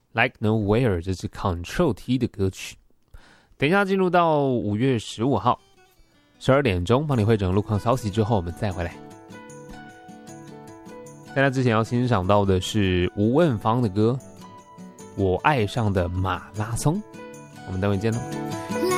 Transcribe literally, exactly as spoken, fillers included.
Like Nowhere， 这是 Control T 的歌曲。等一下进入到五月十五号十二点钟，帮你汇整路况消息之后，我们再回来。在那之前要欣赏到的是吴汶芳的歌《我爱上的马拉松》，我们待会见喽。